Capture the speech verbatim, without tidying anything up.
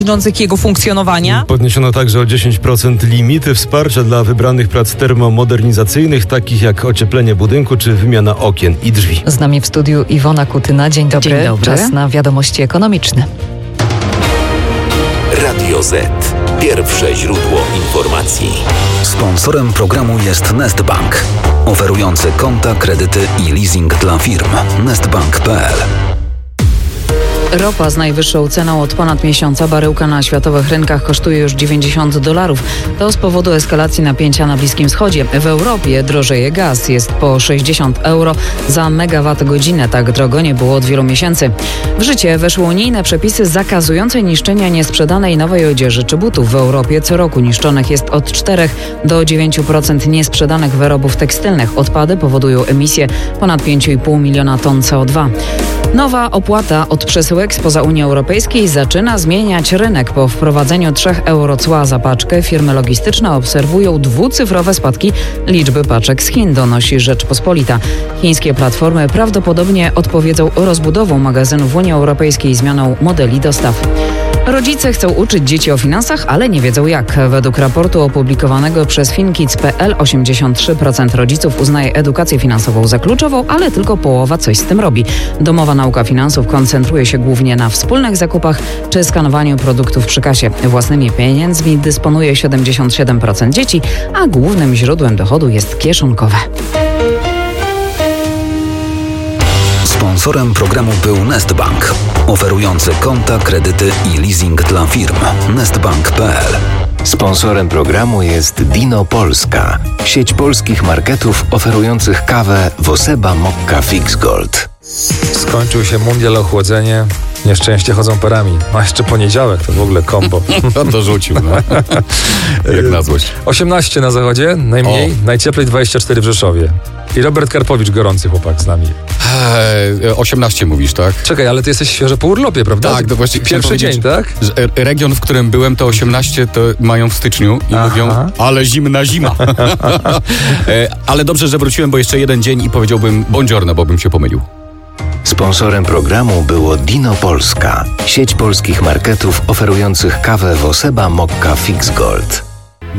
dotyczących jego funkcjonowania. Podniesiono także o dziesięć procent limity wsparcia dla wybranych prac termomodernizacyjnych, takich jak ocieplenie budynku czy wymiana okien i drzwi. Z nami w studiu Iwona Kutyna. Dzień dobry. Dzień dobry. Czas na wiadomości ekonomiczne. Radio Z. Pierwsze źródło informacji. Sponsorem programu jest Nestbank, oferujący konta, kredyty i leasing dla firm. nestbank kropka p l. Ropa z najwyższą ceną od ponad miesiąca baryłka na światowych rynkach kosztuje już dziewięćdziesiąt dolarów. To z powodu eskalacji napięcia na Bliskim Wschodzie. W Europie drożeje gaz. Jest po sześćdziesiąt euro za megawatgodzinę. Tak drogo nie było od wielu miesięcy. W życie weszły unijne przepisy zakazujące niszczenia niesprzedanej nowej odzieży czy butów. W Europie co roku niszczonych jest od czterech do dziewięciu procent niesprzedanych wyrobów tekstylnych. Odpady powodują emisję ponad pięć i pół miliona ton C O dwa. Nowa opłata od przesyłek spoza Unii Europejskiej zaczyna zmieniać rynek. Po wprowadzeniu trzech euro cła za paczkę firmy logistyczne obserwują dwucyfrowe spadki liczby paczek z Chin, donosi Rzeczpospolita. Chińskie platformy prawdopodobnie odpowiedzą rozbudową magazynów w Unii Europejskiej i zmianą modeli dostaw. Rodzice chcą uczyć dzieci o finansach, ale nie wiedzą jak. Według raportu opublikowanego przez finkids kropka p l osiemdziesiąt trzy procent rodziców uznaje edukację finansową za kluczową, ale tylko połowa coś z tym robi. Domowa nauka finansów koncentruje się głównie na wspólnych zakupach czy skanowaniu produktów przy kasie. Własnymi pieniędzmi dysponuje siedemdziesiąt siedem procent dzieci, a głównym źródłem dochodu jest kieszonkowe. Sponsorem programu był Nestbank, oferujący konta, kredyty i leasing dla firm. nestbank kropka p l. Sponsorem programu jest Dino Polska, sieć polskich marketów oferujących kawę Woseba Mokka Fix Gold. Skończył się mundial, ochłodzenie, nieszczęście chodzą parami. A jeszcze poniedziałek, to w ogóle kombo. No to rzucił, no. Jak na złość. osiemnaście na zachodzie, najmniej, o. Najcieplej dwadzieścia cztery w Rzeszowie. I Robert Karpowicz, gorący chłopak z nami. Eee, osiemnaście mówisz, tak? Czekaj, ale ty jesteś świeżo po urlopie, prawda? Tak, to właśnie pierwszy dzień, tak? Że region, w którym byłem, to osiemnaście to mają w styczniu i Aha. mówią, ale zimna zima. e, ale dobrze, że wróciłem, bo jeszcze jeden dzień i powiedziałbym buongiorno, bo bym się pomylił. Sponsorem programu było Dino Polska, sieć polskich marketów oferujących kawę Woseba Mokka Fix Gold.